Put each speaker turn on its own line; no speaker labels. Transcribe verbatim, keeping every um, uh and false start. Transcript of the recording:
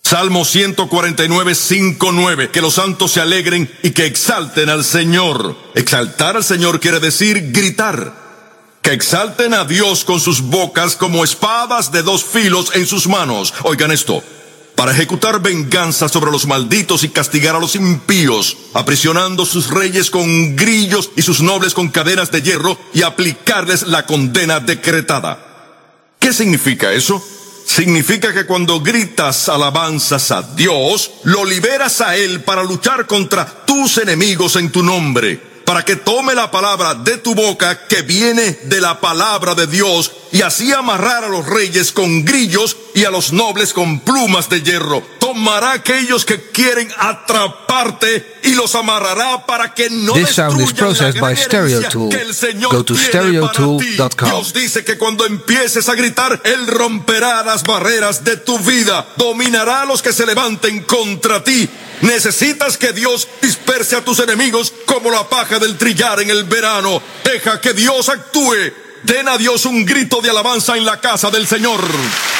Salmo ciento cuarenta y nueve, cinco, nueve. Que los santos se alegren y que exalten al Señor. Exaltar al Señor quiere decir gritar. Que exalten a Dios con sus bocas como espadas de dos filos en sus manos. Oigan esto. Para ejecutar venganza sobre los malditos y castigar a los impíos, aprisionando sus reyes con grillos y sus nobles con cadenas de hierro, y aplicarles la condena decretada. ¿Qué significa eso? Significa que cuando gritas alabanzas a Dios, lo liberas a Él para luchar contra tus enemigos en tu nombre, para que tome la palabra de tu boca que viene de la palabra de Dios, y así amarrar a los reyes con grillos y a los nobles con plumas de hierro. Tomará a aquellos que quieren atraparte y los amarrará para que no
This sound is processed by Stereo Tool. Go to stereo tool dot com.
Dios dice que cuando empieces a gritar, Él romperá las barreras de tu vida, dominará a los que se levanten contra ti. Necesitas que Dios disperse a tus enemigos como la paja del trillar en el verano. Deja que Dios actúe. Den a Dios un grito de alabanza en la casa del Señor.